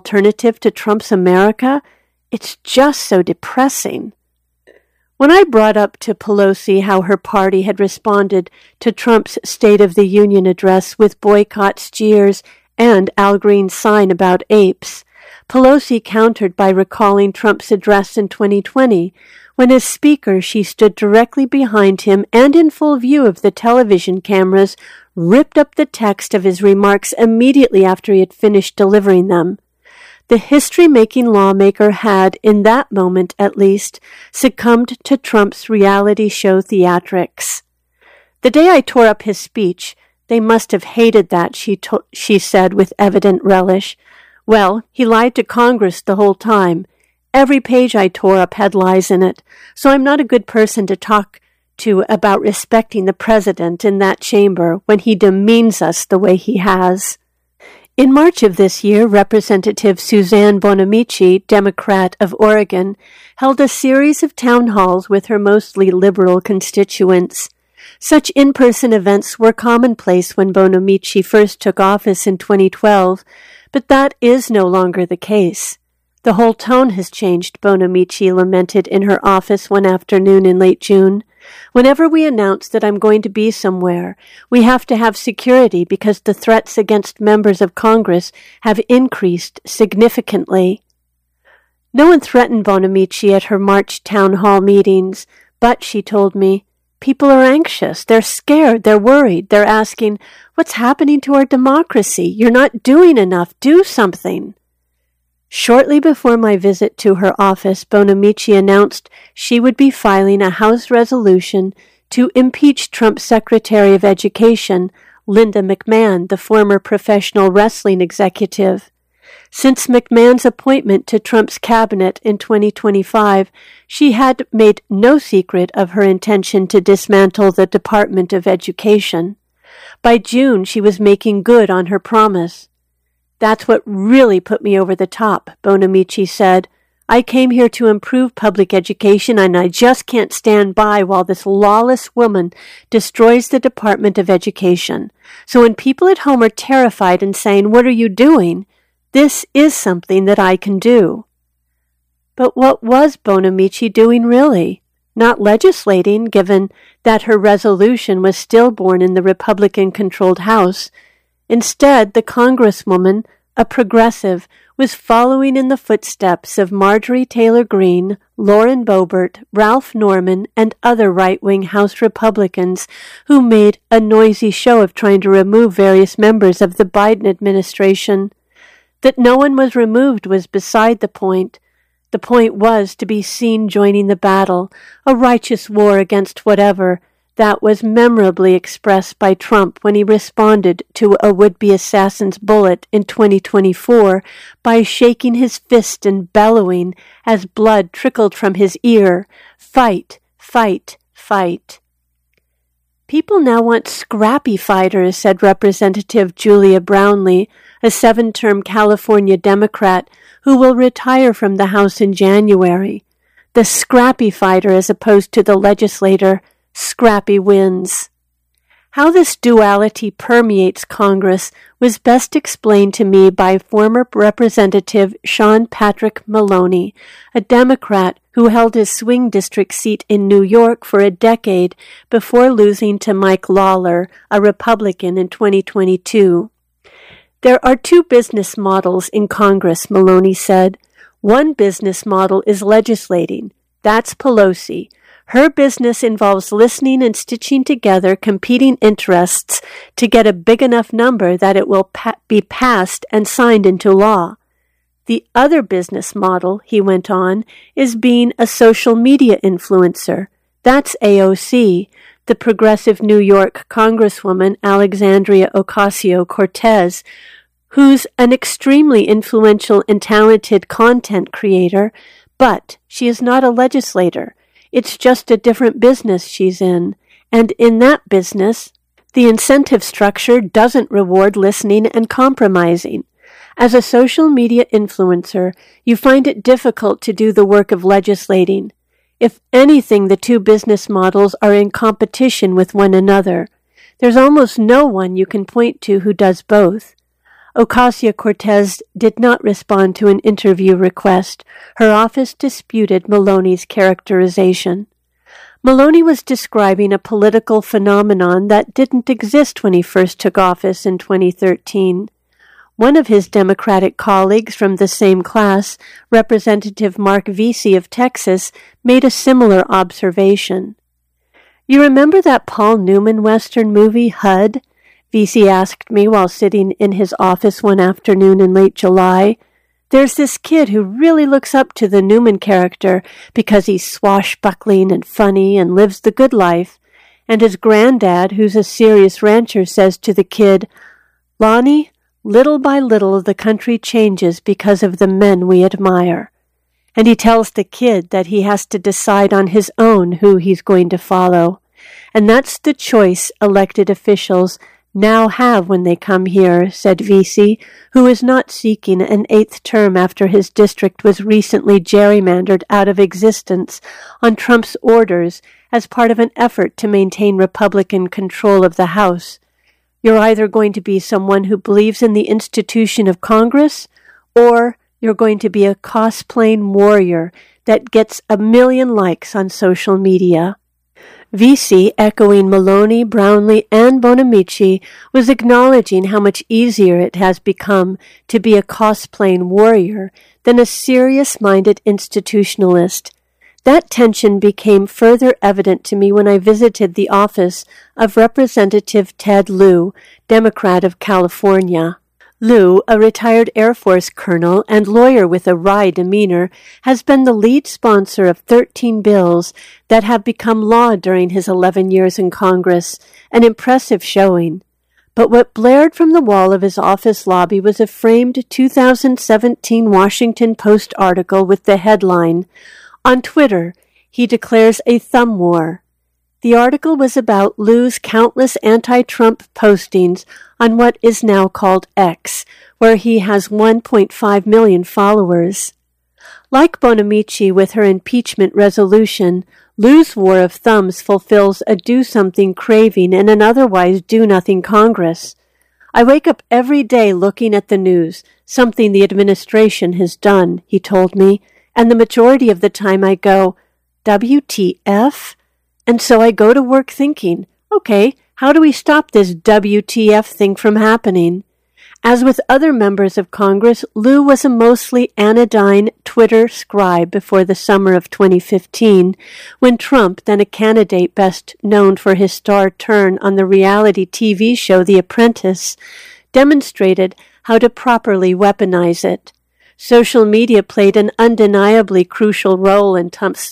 alternative to Trump's America? It's just so depressing. When I brought up to Pelosi how her party had responded to Trump's State of the Union address with boycotts, jeers, and Al Green's sign about apes, Pelosi countered by recalling Trump's address in 2020, when as speaker she stood directly behind him and in full view of the television cameras, ripped up the text of his remarks immediately after he had finished delivering them. The history-making lawmaker had, in that moment at least, succumbed to Trump's reality show theatrics. The day I tore up his speech, they must have hated that, she said with evident relish. Well, he lied to Congress the whole time. Every page I tore up had lies in it, so I'm not a good person to talk to about respecting the president in that chamber when he demeans us the way he has. In March of this year, Representative Suzanne Bonamici, Democrat of Oregon, held a series of town halls with her mostly liberal constituents. Such in-person events were commonplace when Bonamici first took office in 2012, but that is no longer the case. The whole tone has changed, Bonamici lamented in her office one afternoon in late June. Whenever we announce that I'm going to be somewhere, we have to have security because the threats against members of Congress have increased significantly. No one threatened Bonamici at her March town hall meetings, but, she told me, people are anxious, they're scared, they're worried, they're asking, what's happening to our democracy? You're not doing enough, do something. Shortly before my visit to her office, Bonamici announced she would be filing a House resolution to impeach Trump's Secretary of Education, Linda McMahon, the former professional wrestling executive. Since McMahon's appointment to Trump's cabinet in 2025, she had made no secret of her intention to dismantle the Department of Education. By June, she was making good on her promise. That's what really put me over the top, Bonamici said. I came here to improve public education, and I just can't stand by while this lawless woman destroys the Department of Education. So when people at home are terrified and saying, what are you doing? This is something that I can do. But what was Bonamici doing really? Not legislating, given that her resolution was stillborn in the Republican-controlled House. Instead, the Congresswoman, a progressive, was following in the footsteps of Marjorie Taylor Greene, Lauren Boebert, Ralph Norman, and other right-wing House Republicans who made a noisy show of trying to remove various members of the Biden administration. That no one was removed was beside the point. The point was to be seen joining the battle, a righteous war against whatever. That was memorably expressed by Trump when he responded to a would-be assassin's bullet in 2024 by shaking his fist and bellowing as blood trickled from his ear, "Fight, fight, fight." People now want scrappy fighters, said Representative Julia Brownlee, a 7-term California Democrat who will retire from the House in January. The scrappy fighter as opposed to the legislator. Scrappy wins. How this duality permeates Congress was best explained to me by former Representative Sean Patrick Maloney, a Democrat who held his swing district seat in New York for a decade before losing to Mike Lawler, a Republican, in 2022. There are two business models in Congress, Maloney said. One business model is legislating. That's Pelosi. Her business involves listening and stitching together competing interests to get a big enough number that it will be passed and signed into law. The other business model, he went on, is being a social media influencer. That's AOC, the progressive New York Congresswoman Alexandria Ocasio-Cortez, who's an extremely influential and talented content creator, but she is not a legislator. It's just a different business she's in, and in that business, the incentive structure doesn't reward listening and compromising. As a social media influencer, you find it difficult to do the work of legislating. If anything, the two business models are in competition with one another. There's almost no one you can point to who does both. Ocasio-Cortez did not respond to an interview request. Her office disputed Maloney's characterization. Maloney was describing a political phenomenon that didn't exist when he first took office in 2013. One of his Democratic colleagues from the same class, Representative Mark Vesey of Texas, made a similar observation. "You remember that Paul Newman Western movie, HUD?" Vesey asked me while sitting in his office one afternoon in late July. "There's this kid who really looks up to the Newman character because he's swashbuckling and funny and lives the good life. And his granddad, who's a serious rancher, says to the kid, 'Lonnie, little by little the country changes because of the men we admire.' And he tells the kid that he has to decide on his own who he's going to follow. And that's the choice elected officials now have when they come here," said Vesey, who is not seeking an 8th term after his district was recently gerrymandered out of existence on Trump's orders as part of an effort to maintain Republican control of the House. "You're either going to be someone who believes in the institution of Congress, or you're going to be a cosplaying warrior that gets 1 million likes on social media." Vesey, echoing Maloney, Brownlee, and Bonamici, was acknowledging how much easier it has become to be a cosplaying warrior than a serious-minded institutionalist. That tension became further evident to me when I visited the office of Representative Ted Lieu, Democrat of California. Lieu, a retired Air Force colonel and lawyer with a wry demeanor, has been the lead sponsor of 13 bills that have become law during his 11 years in Congress, an impressive showing. But what blared from the wall of his office lobby was a framed 2017 Washington Post article with the headline, "On Twitter, he declares a thumb war." The article was about Lieu's countless anti-Trump postings on what is now called X, where he has 1.5 million followers. Like Bonamici with her impeachment resolution, Lieu's war of thumbs fulfills a do-something craving in an otherwise do-nothing Congress. "I wake up every day looking at the news, something the administration has done," he told me, "and the majority of the time I go, WTF? And so I go to work thinking, okay, how do we stop this WTF thing from happening?" As with other members of Congress, Lieu was a mostly anodyne Twitter scribe before the summer of 2015, when Trump, then a candidate best known for his star turn on the reality TV show The Apprentice, demonstrated how to properly weaponize it. Social media played an undeniably crucial role in Trump's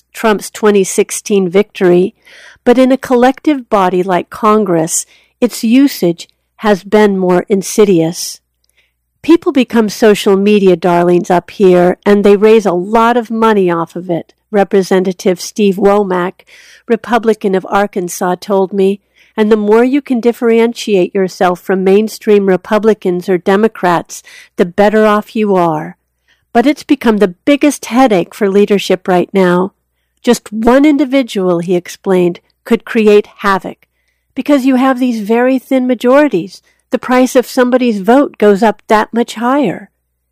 2016 victory, but in a collective body like Congress, its usage has been more insidious. People become social media darlings up here, and they raise a lot of money off of it, Representative Steve Womack, Republican of Arkansas, told me, and the more you can differentiate yourself from mainstream Republicans or Democrats, the better off you are. But it's become the biggest headache for leadership right now. Just one individual, he explained, could create havoc. Because you have these very thin majorities, the price of somebody's vote goes up that much higher.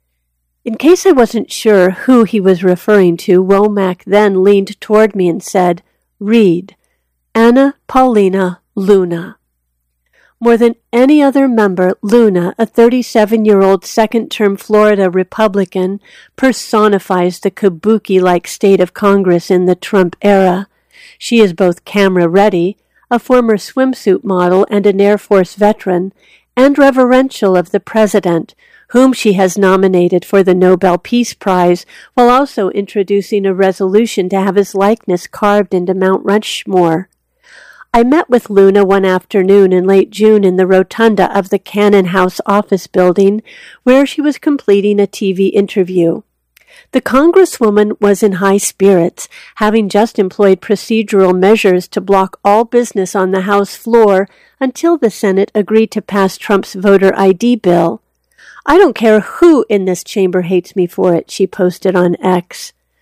In case I wasn't sure who he was referring to, Womack then leaned toward me and said, "Read, Anna Paulina Luna." More than any other member, Luna, a 37-year-old second-term Florida Republican, personifies the kabuki-like state of Congress in the Trump era. She is both camera-ready, a former swimsuit model and an Air Force veteran, and reverential of the president, whom she has nominated for the Nobel Peace Prize, while also introducing a resolution to have his likeness carved into Mount Rushmore. I met with Luna one afternoon in late June in the rotunda of the Cannon House office building, where she was completing a TV interview. The Congresswoman was in high spirits, having just employed procedural measures to block all business on the House floor until the Senate agreed to pass Trump's voter ID bill. "I don't care who in this chamber hates me for it," she posted on X.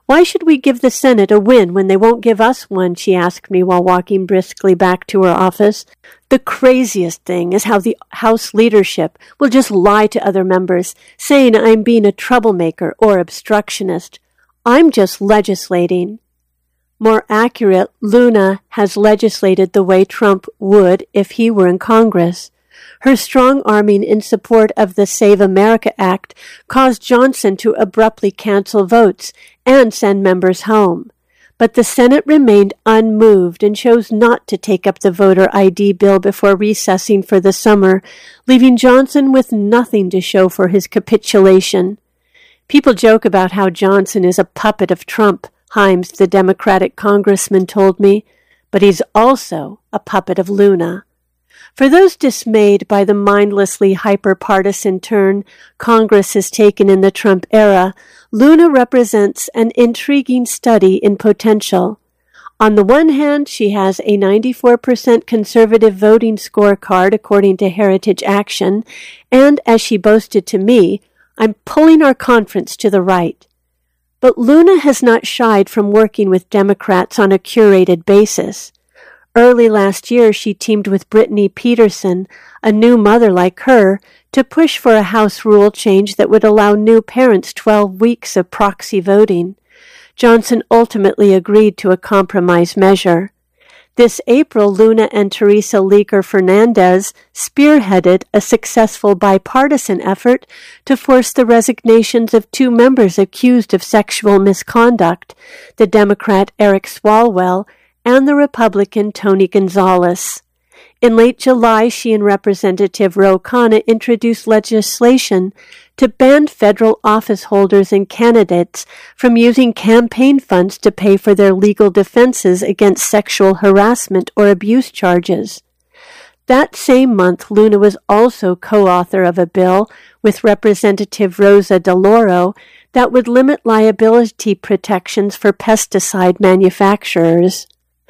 Why should we give the Senate a win when they won't give us one? She asked me while walking briskly back to her office. The craziest thing is how the House leadership will just lie to other members, saying I'm being a troublemaker or obstructionist. I'm just legislating. More accurate, Luna has legislated the way Trump would if he were in Congress. Her strong-arming in support of the Save America Act caused Johnson to abruptly cancel votes and send members home. But the Senate remained unmoved and chose not to take up the voter ID bill before recessing for the summer, leaving Johnson with nothing to show for his capitulation. People joke about how Johnson is a puppet of Trump, Himes, the Democratic congressman, told me, but he's also a puppet of Luna. For those dismayed by the mindlessly hyper-partisan turn Congress has taken in the Trump era, Luna represents an intriguing study in potential. On the one hand, she has a 94% conservative voting scorecard according to Heritage Action, and as she boasted to me, I'm pulling our conference to the right. But Luna has not shied from working with Democrats on a curated basis. Early last year, she teamed with Brittany Peterson, a new mother like her, to push for a House rule change that would allow new parents 12 weeks of proxy voting. Johnson ultimately agreed to a compromise measure. This April, Luna and Teresa Leaker Fernandez spearheaded a successful bipartisan effort to force the resignations of two members accused of sexual misconduct, the Democrat Eric Swalwell and the Republican Tony Gonzalez. In late July, she and Representative Ro Khanna introduced legislation to ban federal office holders and candidates from using campaign funds to pay for their legal defenses against sexual harassment or abuse charges. That same month, Luna was also co-author of a bill with Representative Rosa DeLauro that would limit liability protections for pesticide manufacturers.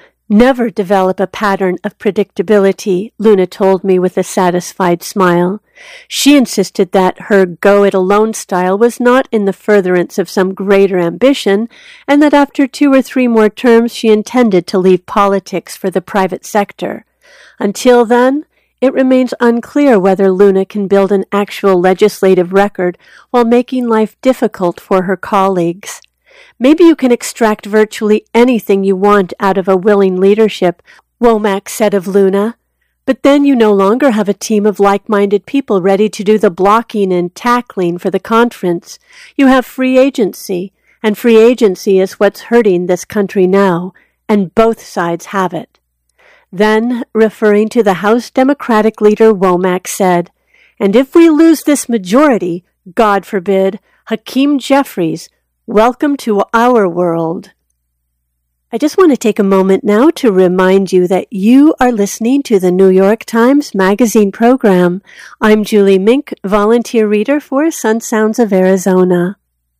Never develop a pattern of predictability, Luna told me with a satisfied smile. She insisted that her go-it-alone style was not in the furtherance of some greater ambition, and that after 2 or 3 more terms she intended to leave politics for the private sector. Until then, it remains unclear whether Luna can build an actual legislative record while making life difficult for her colleagues. Maybe you can extract virtually anything you want out of a willing leadership, Womack said of Luna, but then you no longer have a team of like-minded people ready to do the blocking and tackling for the conference. You have free agency, and free agency is what's hurting this country now, and both sides have it. Then, referring to the House Democratic leader, Womack said, "And if we lose this majority, God forbid, Hakeem Jeffries, welcome to our world." I just want to take a moment now to remind you that you are listening to the New York Times Magazine program. I'm Julie Mink, volunteer reader for Sun Sounds of Arizona.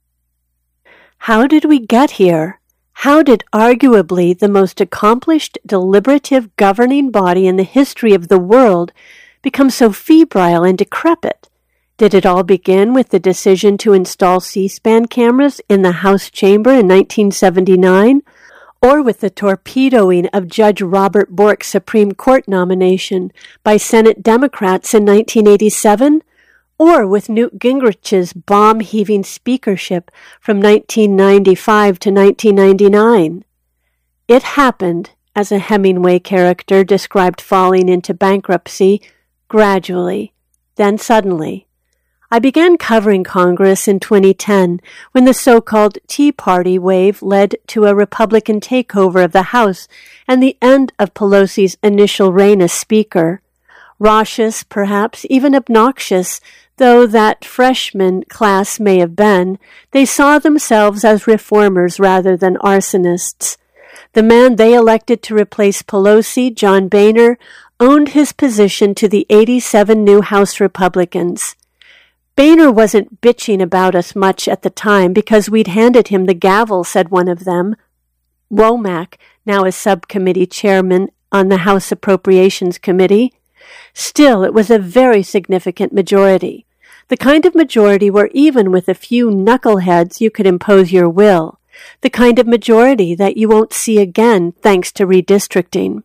How did we get here? How did arguably the most accomplished deliberative governing body in the history of the world become so febrile and decrepit? Did it all begin with the decision to install C-SPAN cameras in the House chamber in 1979, or with the torpedoing of Judge Robert Bork's Supreme Court nomination by Senate Democrats in 1987, or with Newt Gingrich's bomb-heaving speakership from 1995 to 1999? It happened, as a Hemingway character described falling into bankruptcy, gradually, then suddenly. I began covering Congress in 2010 when the so-called Tea Party wave led to a Republican takeover of the House and the end of Pelosi's initial reign as Speaker. Raucous, perhaps even obnoxious, though that freshman class may have been, they saw themselves as reformers rather than arsonists. The man they elected to replace Pelosi, John Boehner, owned his position to the 87 new House Republicans. Boehner wasn't bitching about us much at the time because we'd handed him the gavel, said one of them. Womack, now a subcommittee chairman on the House Appropriations Committee. Still, it was a very significant majority. The kind of majority where even with a few knuckleheads you could impose your will. the kind of majority that you won't see again thanks to redistricting.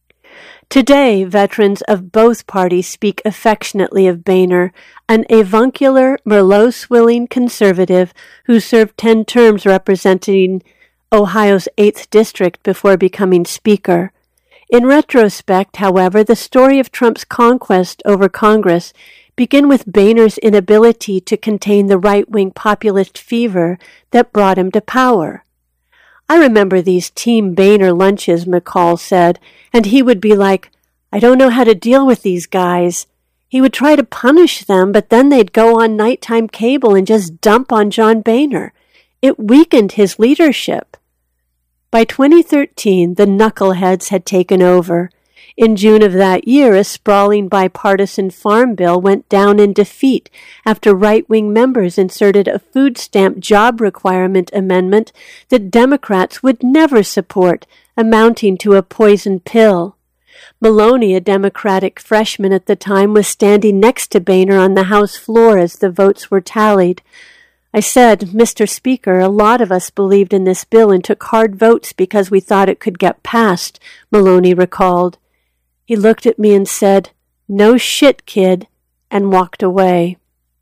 Today, veterans of both parties speak affectionately of Boehner, an avuncular, Merlot-swilling conservative who served 10 terms representing Ohio's 8th District before becoming Speaker. In retrospect, however, the story of Trump's conquest over Congress began with Boehner's inability to contain the right-wing populist fever that brought him to power. I remember these Team Boehner lunches, McCall said, and he would be like, I don't know how to deal with these guys. He would try to punish them, but then they'd go on nighttime cable and just dump on John Boehner. It weakened his leadership. By 2013, the knuckleheads had taken over. In June of that year, a sprawling bipartisan farm bill went down in defeat after right-wing members inserted a food stamp job requirement amendment that Democrats would never support, amounting to a poison pill. Maloney, a Democratic freshman at the time, was standing next to Boehner on the House floor as the votes were tallied. I said, Mr. Speaker, a lot of us believed in this bill and took hard votes because we thought it could get passed, Maloney recalled. He looked at me and said, No shit, kid, and walked away.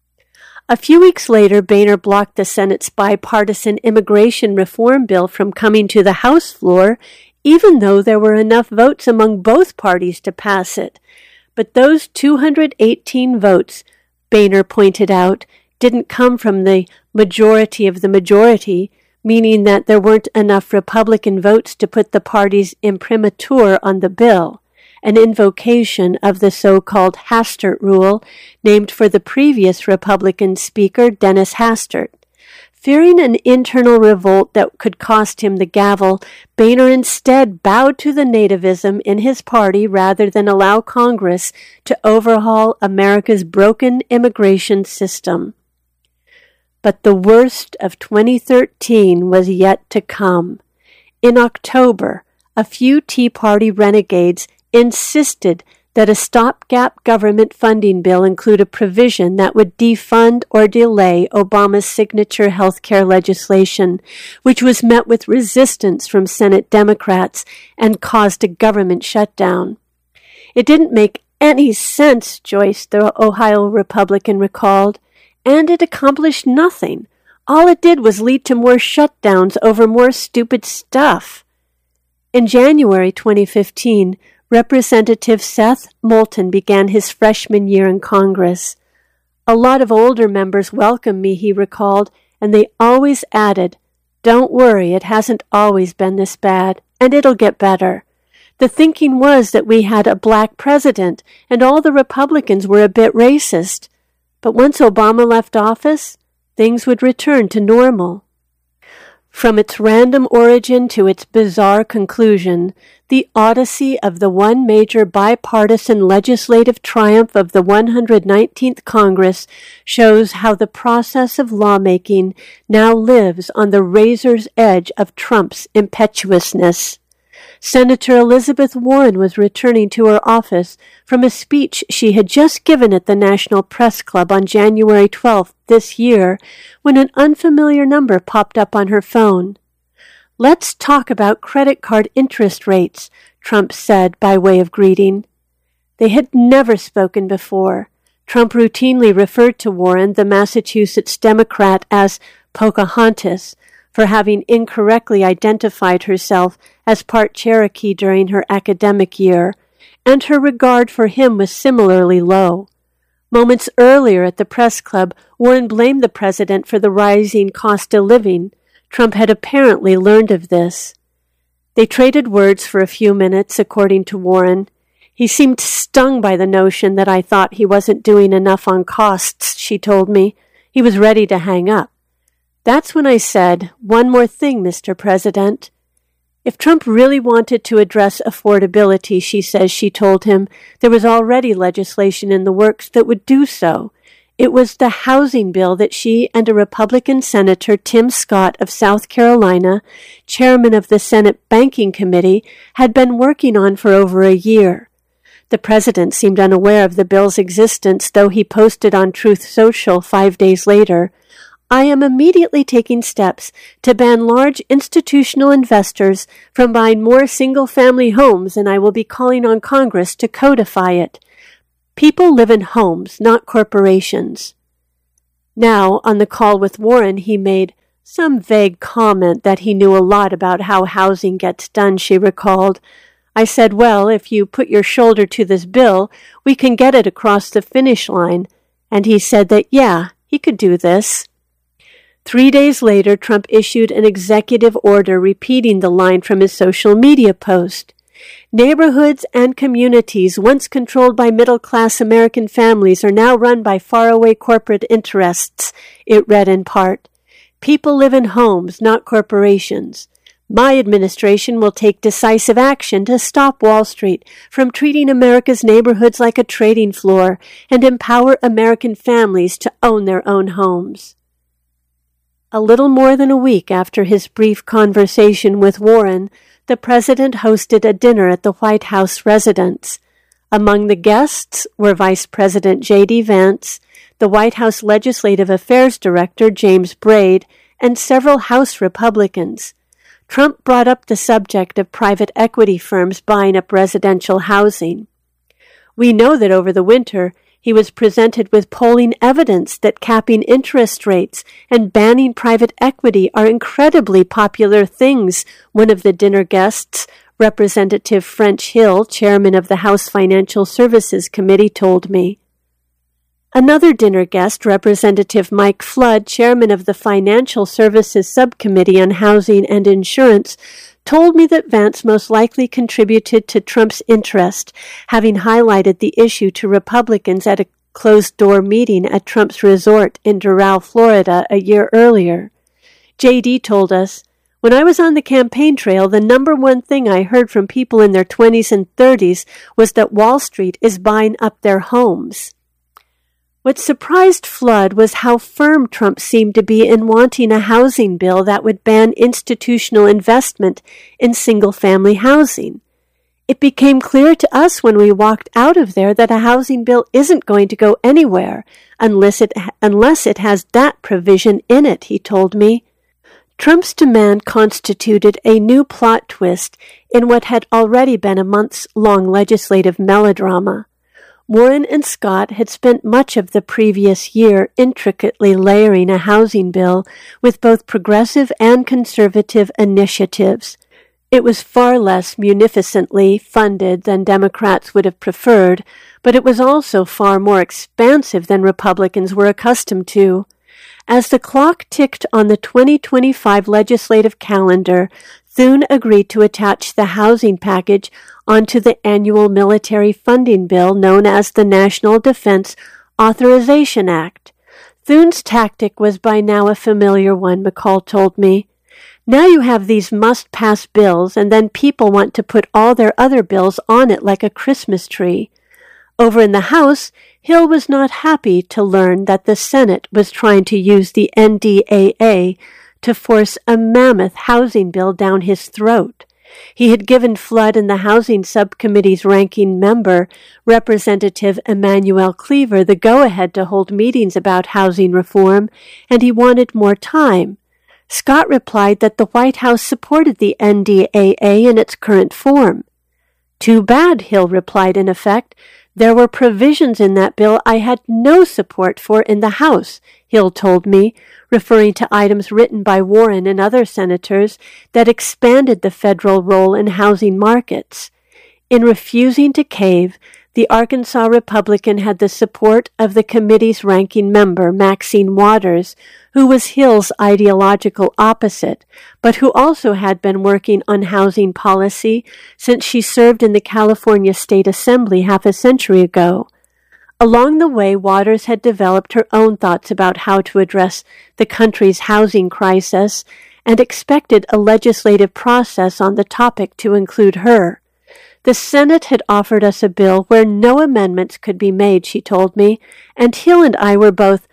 A few weeks later, Boehner blocked the Senate's bipartisan immigration reform bill from coming to the House floor, even though there were enough votes among both parties to pass it. But those 218 votes, Boehner pointed out, didn't come from the majority of the majority, meaning that there weren't enough Republican votes to put the party's imprimatur on the bill, an invocation of the so-called Hastert rule, named for the previous Republican Speaker, Dennis Hastert. Fearing an internal revolt that could cost him the gavel, Boehner instead bowed to the nativism in his party rather than allow Congress to overhaul America's broken immigration system. But the worst of 2013 was yet to come. In October, a few Tea Party renegades insisted that a stopgap government funding bill include a provision that would defund or delay Obama's signature health care legislation, which was met with resistance from Senate Democrats and caused a government shutdown. It didn't make any sense, Joyce, the Ohio Republican, recalled, and it accomplished nothing. All it did was lead to more shutdowns over more stupid stuff. In January 2015, Representative Seth Moulton began his freshman year in Congress. A lot of older members welcomed me, he recalled, and they always added, Don't worry, it hasn't always been this bad, and it'll get better. The thinking was that we had a black president, and all the Republicans were a bit racist. But once Obama left office, things would return to normal. From its random origin to its bizarre conclusion, the odyssey of the one major bipartisan legislative triumph of the 119th Congress shows how the process of lawmaking now lives on the razor's edge of Trump's impetuousness. Senator Elizabeth Warren was returning to her office from a speech she had just given at the National Press Club on January 12th this year when an unfamiliar number popped up on her phone. Let's talk about credit card interest rates, Trump said by way of greeting. They had never spoken before. Trump routinely referred to Warren, the Massachusetts Democrat, as Pocahontas, for having incorrectly identified herself as part Cherokee during her academic year, and her regard for him was similarly low. Moments earlier at the press club, Warren blamed the president for the rising cost of living. Trump had apparently learned of this. They traded words for a few minutes, according to Warren. He seemed stung by the notion that I thought he wasn't doing enough on costs, she told me. He was ready to hang up. That's when I said, One more thing, Mr. President. If Trump really wanted to address affordability, she says she told him, there was already legislation in the works that would do so. It was the housing bill that she and a Republican Senator, Tim Scott of South Carolina, chairman of the Senate Banking Committee, had been working on for over a year. The president seemed unaware of the bill's existence, though he posted on Truth Social 5 days later, I am immediately taking steps to ban large institutional investors from buying more single-family homes, and I will be calling on Congress to codify it. People live in homes, not corporations. Now, on the call with Warren, he made some vague comment that he knew a lot about how housing gets done, she recalled. I said, well, if you put your shoulder to this bill, we can get it across the finish line. And he said that, yeah, he could do this. 3 days later, Trump issued an executive order repeating the line from his social media post. Neighborhoods and communities once controlled by middle-class American families are now run by faraway corporate interests, it read in part. People live in homes, not corporations. My administration will take decisive action to stop Wall Street from treating America's neighborhoods like a trading floor and empower American families to own their own homes. A little more than a week after his brief conversation with Warren, the president hosted a dinner at the White House residence. Among the guests were Vice President J.D. Vance, the White House Legislative Affairs Director James Braid, and several House Republicans. Trump brought up the subject of private equity firms buying up residential housing. We know that over the winter, he was presented with polling evidence that capping interest rates and banning private equity are incredibly popular things, one of the dinner guests, Representative French Hill, chairman of the House Financial Services Committee, told me. Another dinner guest, Representative Mike Flood, chairman of the Financial Services Subcommittee on Housing and Insurance, told me that Vance most likely contributed to Trump's interest, having highlighted the issue to Republicans at a closed-door meeting at Trump's resort in Doral, Florida, a year earlier. J.D. told us, when I was on the campaign trail, the number one thing I heard from people in their 20s and 30s was that Wall Street is buying up their homes. What surprised Flood was how firm Trump seemed to be in wanting a housing bill that would ban institutional investment in single-family housing. It became clear to us when we walked out of there that a housing bill isn't going to go anywhere unless it has that provision in it, he told me. Trump's demand constituted a new plot twist in what had already been a months-long legislative melodrama. Warren and Scott had spent much of the previous year intricately layering a housing bill with both progressive and conservative initiatives. It was far less munificently funded than Democrats would have preferred, but it was also far more expansive than Republicans were accustomed to. As the clock ticked on the 2025 legislative calendar, Thune agreed to attach the housing package onto the annual military funding bill known as the National Defense Authorization Act. Thune's tactic was by now a familiar one, McCall told me. Now you have these must-pass bills, and then people want to put all their other bills on it like a Christmas tree. Over in the House, Hill was not happy to learn that the Senate was trying to use the NDAA to force a mammoth housing bill down his throat. He had given Flood and the Housing Subcommittee's ranking member, Representative Emanuel Cleaver, the go-ahead to hold meetings about housing reform, and he wanted more time. Scott replied that the White House supported the NDAA in its current form. Too bad, Hill replied in effect. There were provisions in that bill I had no support for in the House, Hill told me, referring to items written by Warren and other senators that expanded the federal role in housing markets. In refusing to cave, the Arkansas Republican had the support of the committee's ranking member, Maxine Waters, who was Hill's ideological opposite, but who also had been working on housing policy since she served in the California State Assembly half a century ago. Along the way, Waters had developed her own thoughts about how to address the country's housing crisis and expected a legislative process on the topic to include her. The Senate had offered us a bill where no amendments could be made, she told me, and Hill and I were both,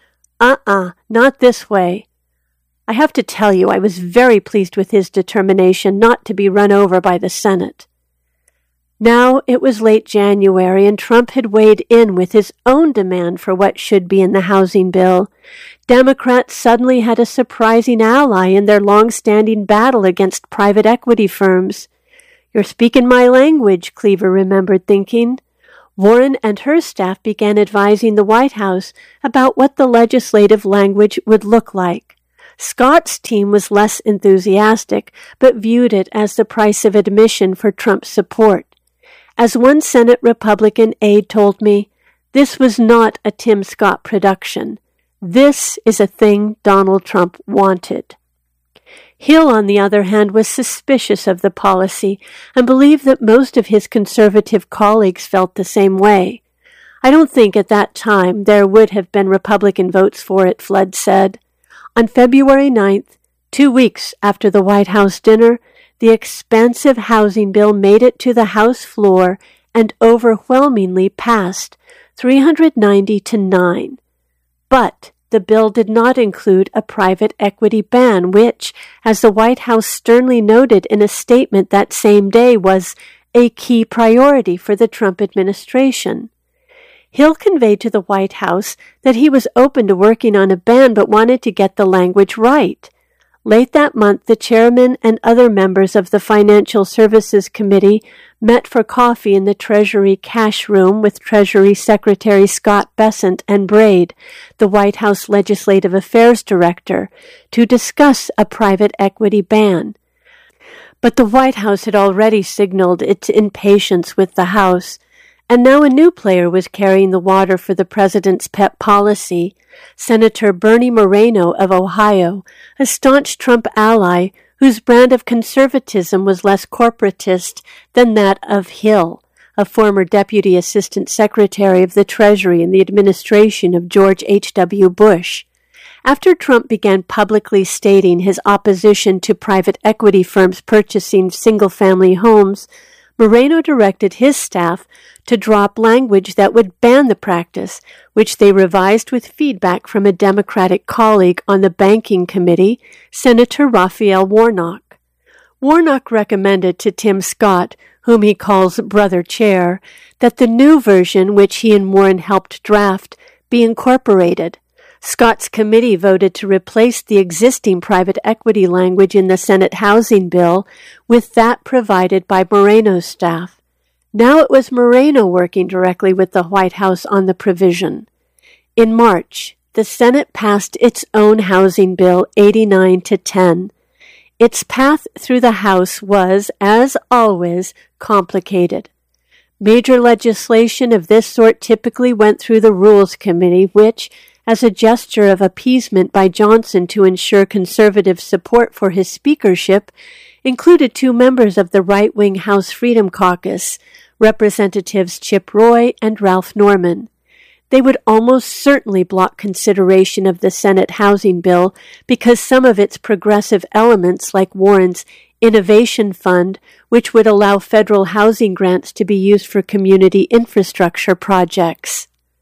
not this way. I have to tell you, I was very pleased with his determination not to be run over by the Senate. Now it was late January, and Trump had weighed in with his own demand for what should be in the housing bill. Democrats suddenly had a surprising ally in their long-standing battle against private equity firms. "You're speaking my language," Cleaver remembered thinking. Warren and her staff began advising the White House about what the legislative language would look like. Scott's team was less enthusiastic, but viewed it as the price of admission for Trump's support. As one Senate Republican aide told me, this was not a Tim Scott production. This is a thing Donald Trump wanted. Hill, on the other hand, was suspicious of the policy and believed that most of his conservative colleagues felt the same way. "I don't think at that time there would have been Republican votes for it," Flood said. On February 9th, 2 weeks after the White House dinner, the expansive housing bill made it to the House floor and overwhelmingly passed 390 to 9. But the bill did not include a private equity ban, which, as the White House sternly noted in a statement that same day, was a key priority for the Trump administration. Hill conveyed to the White House that he was open to working on a ban but wanted to get the language right. Late that month, the chairman and other members of the Financial Services Committee met for coffee in the Treasury cash room with Treasury Secretary Scott Bessent and Braid, the White House Legislative Affairs Director, to discuss a private equity ban. But the White House had already signaled its impatience with the House, and now a new player was carrying the water for the president's pet policy. Senator Bernie Moreno of Ohio, a staunch Trump ally whose brand of conservatism was less corporatist than that of Hill, a former Deputy Assistant Secretary of the Treasury in the administration of George H.W. Bush. After Trump began publicly stating his opposition to private equity firms purchasing single-family homes, Moreno directed his staff to drop language that would ban the practice, which they revised with feedback from a Democratic colleague on the Banking Committee, Senator Raphael Warnock. Warnock recommended to Tim Scott, whom he calls Brother Chair, that the new version, which he and Warren helped draft, be incorporated. Scott's committee voted to replace the existing private equity language in the Senate housing bill with that provided by Moreno's staff. Now it was Moreno working directly with the White House on the provision. In March, the Senate passed its own housing bill 89 to 10. Its path through the House was, as always, complicated. Major legislation of this sort typically went through the Rules Committee, which, as a gesture of appeasement by Johnson to ensure conservative support for his speakership, included 2 members of the right-wing House Freedom Caucus, Representatives Chip Roy and Ralph Norman. They would almost certainly block consideration of the Senate housing bill because some of its progressive elements, like Warren's Innovation Fund, which would allow federal housing grants to be used for community infrastructure projects.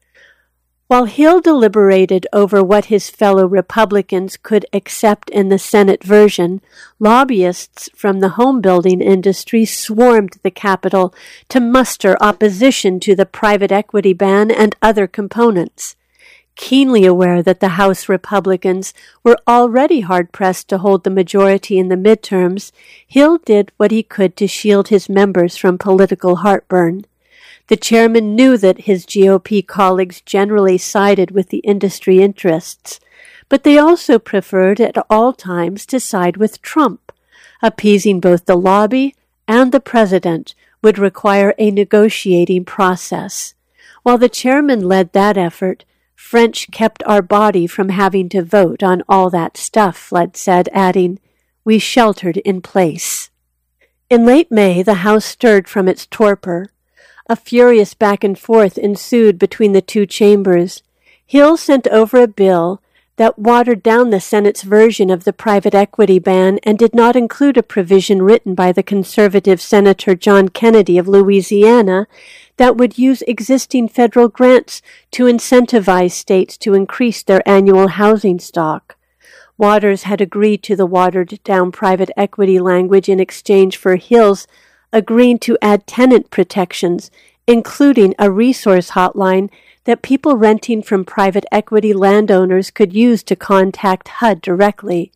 While Hill deliberated over what his fellow Republicans could accept in the Senate version, lobbyists from the home building industry swarmed the Capitol to muster opposition to the private equity ban and other components. Keenly aware that the House Republicans were already hard-pressed to hold the majority in the midterms, Hill did what he could to shield his members from political heartburn. The chairman knew that his GOP colleagues generally sided with the industry interests, but they also preferred at all times to side with Trump. Appeasing both the lobby and the president would require a negotiating process. While the chairman led that effort, French kept our body from having to vote on all that stuff, Flood said, adding, "We sheltered in place." In late May, the House stirred from its torpor. A furious back and forth ensued between the 2 chambers. Hill sent over a bill that watered down the Senate's version of the private equity ban and did not include a provision written by the conservative Senator John Kennedy of Louisiana that would use existing federal grants to incentivize states to increase their annual housing stock. Waters had agreed to the watered-down private equity language in exchange for Hill's agreeing to add tenant protections, including a resource hotline that people renting from private equity landowners could use to contact HUD directly.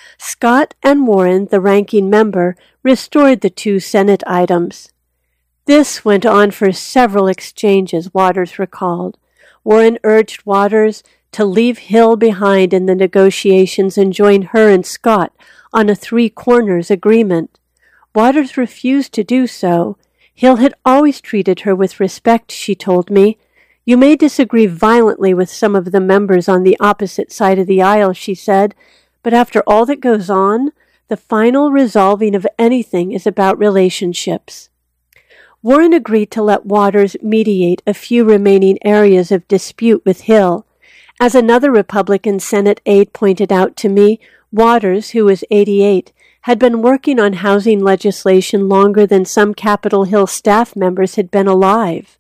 Scott and Warren, the ranking member, restored the two Senate items. This went on for several exchanges, Waters recalled. Warren urged Waters to leave Hill behind in the negotiations and join her and Scott on a three-corners agreement. Waters refused to do so. Hill had always treated her with respect, she told me. You may disagree violently with some of the members on the opposite side of the aisle, she said, but after all that goes on, the final resolving of anything is about relationships. Warren agreed to let Waters mediate a few remaining areas of dispute with Hill. As another Republican Senate aide pointed out to me, Waters, who was 88, had been working on housing legislation longer than some Capitol Hill staff members had been alive.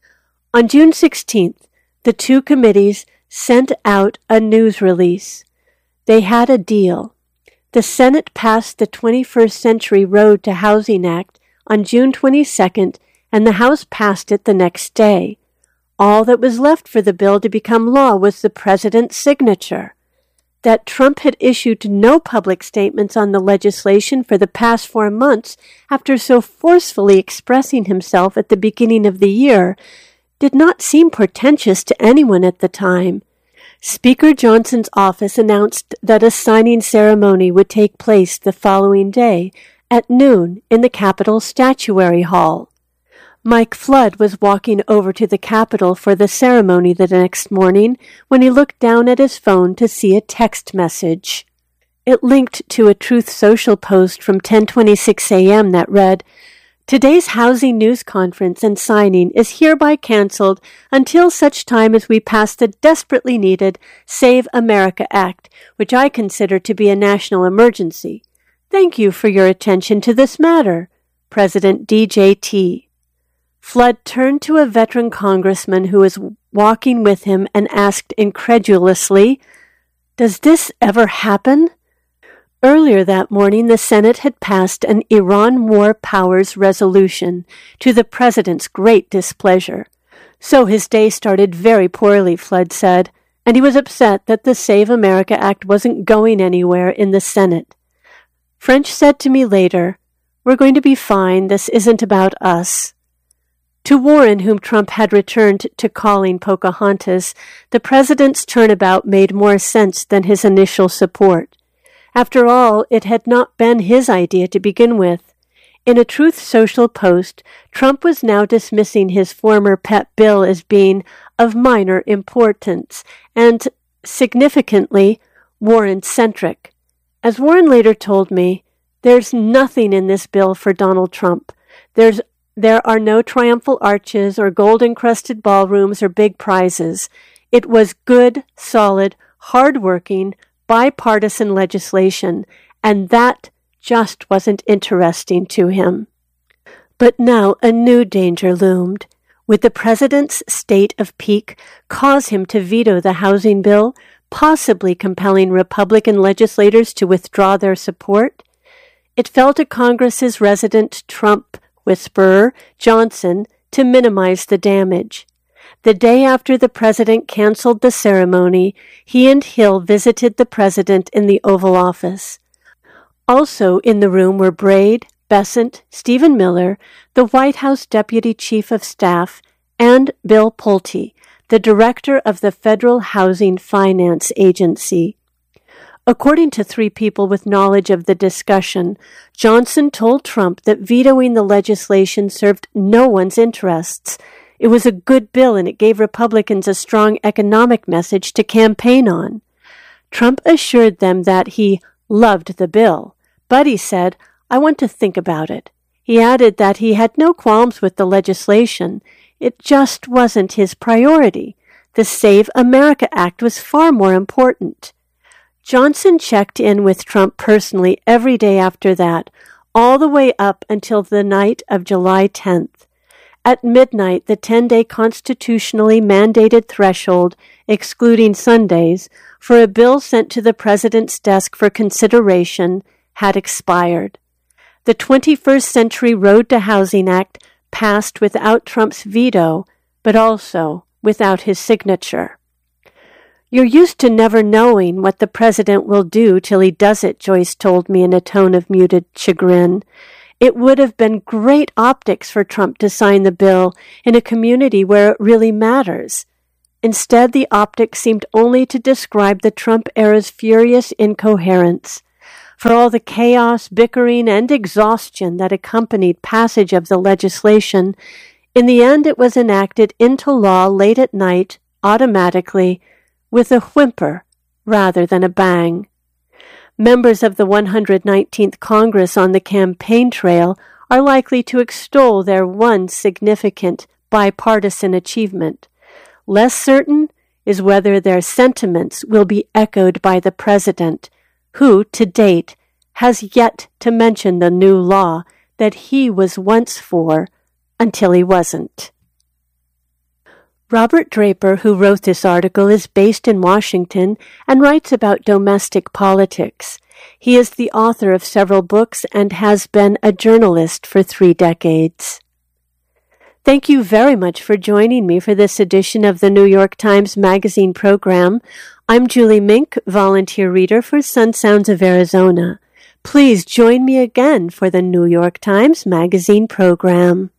On June 16th, the two committees sent out a news release. They had a deal. The Senate passed the 21st Century Road to Housing Act on June 22nd, and the House passed it the next day. All that was left for the bill to become law was the president's signature. That Trump had issued no public statements on the legislation for the past 4 months after so forcefully expressing himself at the beginning of the year did not seem portentous to anyone at the time. Speaker Johnson's office announced that a signing ceremony would take place the following day at noon in the Capitol Statuary Hall. Mike Flood was walking over to the Capitol for the ceremony the next morning when he looked down at his phone to see a text message. It linked to a Truth Social post from 10:26 a.m. that read, "Today's housing news conference and signing is hereby canceled until such time as we pass the desperately needed Save America Act, which I consider to be a national emergency. Thank you for your attention to this matter. President DJT." Flood turned to a veteran congressman who was walking with him and asked incredulously, "Does this ever happen?" Earlier that morning, the Senate had passed an Iran War Powers Resolution, to the president's great displeasure. So his day started very poorly, Flood said, and he was upset that the Save America Act wasn't going anywhere in the Senate. French said to me later, "We're going to be fine. This isn't about us." To Warren, whom Trump had returned to calling Pocahontas, the president's turnabout made more sense than his initial support. After all, it had not been his idea to begin with. In a Truth Social post, Trump was now dismissing his former pet bill as being of minor importance and, significantly, Warren-centric. As Warren later told me, "There's nothing in this bill for Donald Trump. There are no triumphal arches or gold-encrusted ballrooms or big prizes. It was good, solid, hard-working, bipartisan legislation, and that just wasn't interesting to him." But now a new danger loomed. Would the president's state of pique cause him to veto the housing bill, possibly compelling Republican legislators to withdraw their support? It fell to Congress's resident Trump whisperer, Johnson, to minimize the damage. The day after the president canceled the ceremony, he and Hill visited the president in the Oval Office. Also in the room were Braid, Bessent, Stephen Miller, the White House Deputy Chief of Staff, and Bill Pulte, the director of the Federal Housing Finance Agency. According to three people with knowledge of the discussion, Johnson told Trump that vetoing the legislation served no one's interests. It was a good bill and it gave Republicans a strong economic message to campaign on. Trump assured them that he loved the bill, but he said, "I want to think about it." He added that he had no qualms with the legislation. It just wasn't his priority. The Save America Act was far more important. Johnson checked in with Trump personally every day after that, all the way up until the night of July 10th. At midnight, the 10-day constitutionally mandated threshold, excluding Sundays, for a bill sent to the president's desk for consideration had expired. The 21st Century Road to Housing Act passed without Trump's veto, but also without his signature. "You're used to never knowing what the president will do till he does it," Joyce told me in a tone of muted chagrin. It would have been great optics for Trump to sign the bill in a community where it really matters. Instead, the optics seemed only to describe the Trump era's furious incoherence. For all the chaos, bickering, and exhaustion that accompanied passage of the legislation, in the end it was enacted into law late at night, automatically, with a whimper rather than a bang. Members of the 119th Congress on the campaign trail are likely to extol their one significant bipartisan achievement. Less certain is whether their sentiments will be echoed by the president, who, to date, has yet to mention the new law that he was once for until he wasn't. Robert Draper, who wrote this article, is based in Washington and writes about domestic politics. He is the author of several books and has been a journalist for 3 decades. Thank you very much for joining me for this edition of the New York Times Magazine program. I'm Julie Mink, volunteer reader for Sun Sounds of Arizona. Please join me again for the New York Times Magazine program.